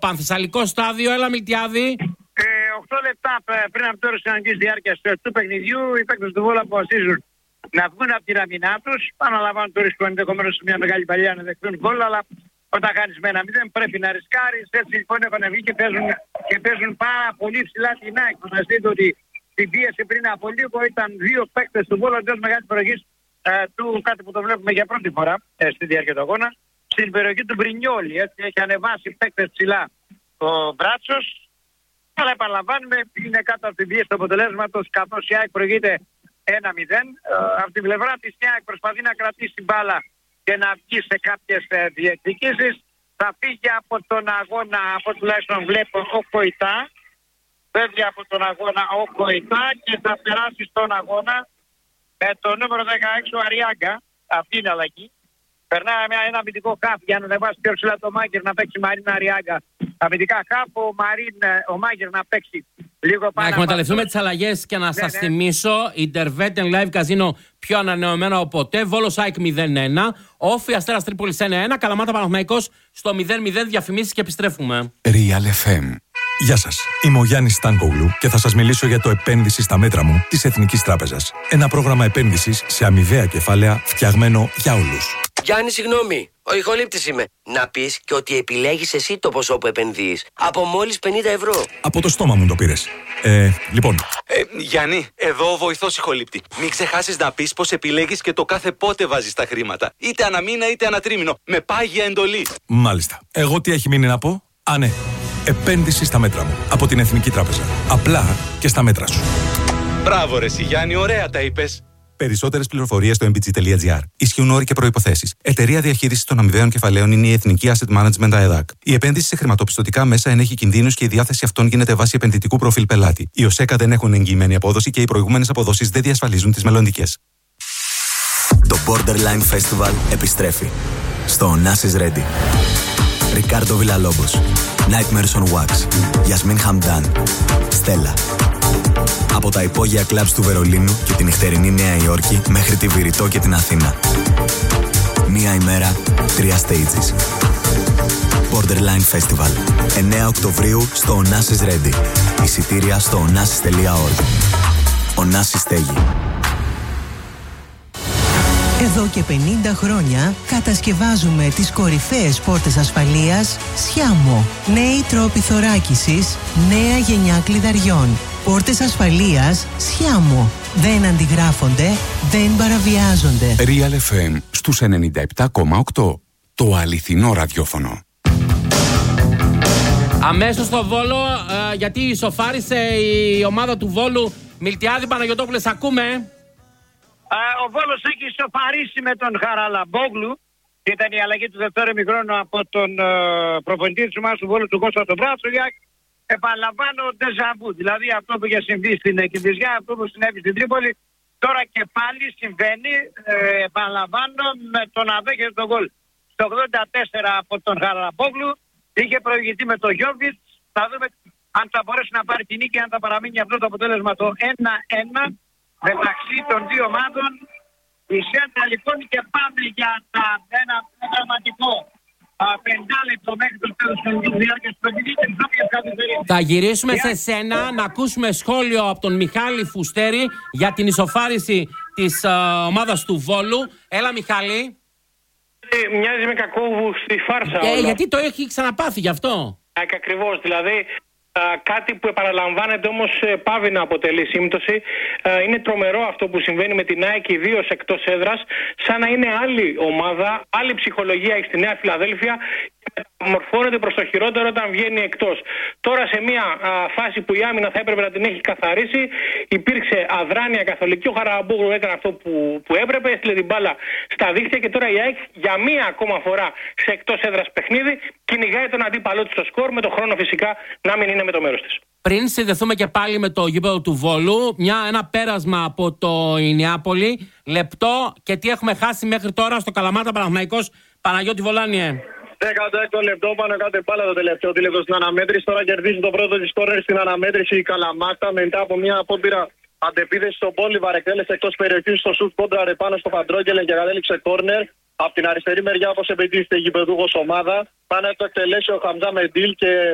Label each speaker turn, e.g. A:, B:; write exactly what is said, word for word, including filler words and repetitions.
A: πανθεσσαλικό στάδιο. Έλα, Μιλτιάδη.
B: Ε, οκτώ λεπτά πριν από τώρα συναντής διάρκειας του παιχνιδιού, οι παίκτες του Βόλου αποφασίζουν να βγουν από την αμυνά τους. Παναλαμβάνουν το ρίσκο ενδεχομένως σε μια μεγάλη παλιά να δεχτούν γκολ, αλλά όταν κάνεις με ένα μηδέν πρέπει να ρισκάρεις. Έτσι λοιπόν έχουν βγει και παίζουν, και παίζουν πάρα πολύ ψηλά την ΑΕΚ. Να δείτε ότι την πίεση πριν από λίγο ήταν δύο παίκτες του Βόλου εντός μεγάλης περιοχής ε, του, κάτι που το βλέπουμε για πρώτη φορά ε, στη διάρκεια του αγώνα, στην περιοχή του Μπρινιόλη. Έτσι έχει ανεβάσει παίκτες ψηλά ο Μπράτσος. Αλλά επαναλαμβάνουμε, είναι κάτω από την πίεση του αποτελέσματος, καθώς η ΑΕΚ προηγείται ένα μηδέν. Ε, από την πλευρά της η ΑΕΚ προσπαθεί να κρατήσει μπάλα και να βγει σε κάποιες ε, διεκδικήσεις. Θα φύγει από τον αγώνα, από τουλάχιστον βλέπω, ο Κοϊτά. Φεύγει από τον αγώνα ο Κοϊτά και θα περάσει στον αγώνα με το νούμερο δεκαέξι ο Αριάγκα. Αυτή είναι αλλαγή. Περνάει με ένα αμυντικό χαφ για να ανεβάσει πιο ψηλά το Μάγκερ να παίξει Μαρίν Αριάγκα. Αμυντικά χαφ, ο, Μαρίν, ο Μάγκερ να παίξει λίγο πάνω.
A: Να εκμεταλλευτούμε τις αλλαγές και να ναι, σας ναι. θυμίσω: Intervetten Live Casino πιο ανανεωμένο από ποτέ. Βόλος ΑΕΚ μηδέν ένα. Όφι Αστέρας Τρίπολης ένα ένα. Καλαμάτα Παναθηναϊκός στο μηδέν μηδέν. Διαφημίσεις και επιστρέφουμε.
C: Real εφ εμ. Γεια σας, είμαι ο Γιάννης Στάνκογλου και θα σας μιλήσω για το επένδυση στα μέτρα μου της Εθνικής Τράπεζας. Ένα πρόγραμμα επένδυσης σε αμοιβαία κεφάλαια φτιαγμένο για όλους.
D: Γιάννη, συγγνώμη, ο ηχολήπτης είμαι. Να πεις και ότι επιλέγεις εσύ το ποσό που επενδύεις. Από μόλις πενήντα ευρώ.
C: Από το στόμα μου το πήρες. Ε, λοιπόν.
E: Ε, Γιάννη, εδώ ο βοηθός ηχολήπτη. Μην ξεχάσεις να πεις πως επιλέγεις και το κάθε πότε βάζεις τα χρήματα. Είτε αναμήνα είτε ανατρίμηνο. Με πάγια εντολή.
C: Μάλιστα. Εγώ τι έχει μείνει να πω? Α, ναι. Επένδυση στα μέτρα μου. Από την Εθνική Τράπεζα. Απλά και στα μέτρα σου.
E: Μπράβο ρε Γιάννη, ωραία τα είπες.
F: Περισσότερες πληροφορίες στο εμ πι τζι τελεία τζι άρ. Ισχύουν όροι και προϋποθέσεις. Εταιρεία διαχείρισης των αμοιβαίων κεφαλαίων είναι η Εθνική Asset Management ΑΕΔΑΚ. Η επένδυση σε χρηματοπιστωτικά μέσα ενέχει κινδύνους και η διάθεση αυτών γίνεται βάσει επενδυτικού προφίλ πελάτη. Οι ΟΣΕΚΑ δεν έχουν εγγυημένη απόδοση και οι προηγούμενες αποδόσεις δεν διασφαλίζουν τις μελλοντικές.
G: Το Borderline Festival επιστρέφει. Στο Onassis Ready. Ρικάρντο Βιλαλόμπος, Nightmares on Wax, Γιασμίν Χαμντάν, Στέλλα. Από τα υπόγεια κλαμπς του Βερολίνου και την νυχτερινή Νέα Υόρκη μέχρι τη Βηρητό και την Αθήνα. Μία ημέρα, τρία stages. Borderline Festival. εννέα Οκτωβρίου στο Onassis Ready. Εισιτήρια στο onassis τελεία org. Onassis στέγη.
H: Εδώ και πενήντα χρόνια κατασκευάζουμε τις κορυφαίες πόρτες ασφαλείας Σιάμο. Νέοι τρόποι θωράκισης, νέα γενιά κλειδαριών. Πόρτες ασφαλείας Σιάμο. Δεν αντιγράφονται, δεν παραβιάζονται.
C: Real εφ εμ στους ενενήντα επτά κόμμα οκτώ. Το αληθινό ραδιόφωνο.
A: Αμέσως στο Βόλο, ε, γιατί ισοφάρισε η ομάδα του Βόλου. Μιλτιάδη, Παναγιωτόπουλες, ακούμε.
B: Ο Βόλος έχει ισοφαρίσει με τον Χαραλαμπόγλου. Ήταν η αλλαγή του δεύτερου ημιχρόνου από τον uh, προπονητή της ομάδας του Βόλου, του Κώστα τον Μπράτσογιάκ. Επαναλαμβάνω ντεζαβού. Δηλαδή αυτό που είχε συμβεί στην Κηφισιά, αυτό που συνέβη στην Τρίπολη, τώρα και πάλι συμβαίνει. Ε, επαναλαμβάνω με τον να δέχεται τον γκολ. Στο ογδόντα τέσσερα από τον Χαραλαμπόγλου είχε προηγηθεί με τον Γιόβιτς. Θα δούμε αν θα μπορέσει να πάρει την νίκη, αν θα παραμείνει αυτό το αποτέλεσμα το ένα ένα. Μεταξύ των δύο ομάδων, η Σέντα λοιπόν, και πάμε για τα, ένα δραματικό πεντάλεπτο μέχρι το τέλος της διάρκειας του παιχνιδιού.
A: Θα γυρίσουμε σε σένα να ακούσουμε σχόλιο από τον Μιχάλη Φουστέρη για την ισοφάριση της uh, ομάδας του Βόλου. Έλα Μιχάλη.
I: Ε, μοιάζει με κακό στη φάρσα.
A: Ε, γιατί το έχει ξαναπάθει γι' αυτό.
I: Ακριβώς, δηλαδή. Uh, κάτι που επαναλαμβάνεται όμως uh, πάβει να αποτελεί σύμπτωση. Uh, είναι τρομερό αυτό που συμβαίνει με την ΑΕΚ, ιδίως εκτός έδρας, σαν να είναι άλλη ομάδα, άλλη ψυχολογία έχει στη Νέα Φιλαδέλφια και μεταμορφώνεται προς το χειρότερο όταν βγαίνει εκτός. Τώρα σε μια uh, φάση που η άμυνα θα έπρεπε να την έχει καθαρίσει, υπήρξε αδράνεια καθολική. Ο Χαραμπόγλου έκανε αυτό που, που έπρεπε, έστειλε την μπάλα στα δίχτυα και τώρα η ΑΕΚ για μία ακόμα φορά σε εκτός έδρας παιχνίδι κυνηγάει τον αντίπαλό της στο σκορ, με το χρόνο φυσικά να μην είναι με το μέρος της.
A: Πριν συνδεθούμε και πάλι με το γήπεδο του Βόλου, μια, ένα πέρασμα από το Ινιάπολη, λεπτό, και τι έχουμε χάσει μέχρι τώρα στο Καλαμάτα Παναθηναϊκός. Παναγιώτη Βολάνιε.
J: δέκατο έκτο λεπτό, πάνω κάτω μπάλα το τελευταίο τηλέφωνο στην αναμέτρηση. Τώρα κερδίζει το πρώτο της κόρνερ στην αναμέτρηση η Καλαμάτα μετά από μια απόπειρα αντεπίθεση στον Μπόλιβαρ. Εκτέλεσε εκτός περιοχής στο σουτ κόντραρε πάνω στο Φαντρόγγελεν και κατέληξε κόρνερ. Από την αριστερή μεριά, όπως επαιτήθηκε η γηπεδούχος ομάδα, πάνε να το εκτελέσει ο Χαμζά Μεντίλ και